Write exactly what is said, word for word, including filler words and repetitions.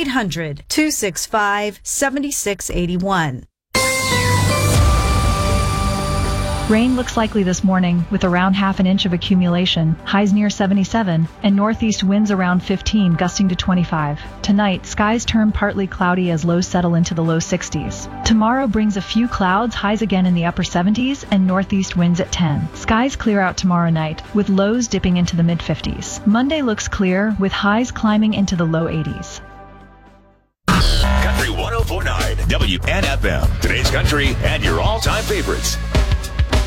eight hundred, two six five, seven six eight one. Rain looks likely this morning, with around half an inch of accumulation, highs near seventy-seven, and northeast winds around fifteen, gusting to twenty-five. Tonight, skies turn partly cloudy as lows settle into the low sixties. Tomorrow brings a few clouds, highs again in the upper seventies, and northeast winds at ten. Skies clear out tomorrow night, with lows dipping into the mid-fifties. Monday looks clear, with highs climbing into the low eighties. Country one oh four point nine W N F M. Today's country and your all-time favorites.